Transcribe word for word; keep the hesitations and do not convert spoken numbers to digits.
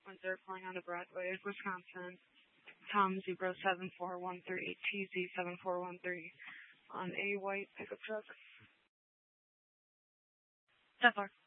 Windsor, pulling onto Broadway, Wisconsin. Tom Zebra seven four one three, T Z seven four one three, on a white pickup truck. Step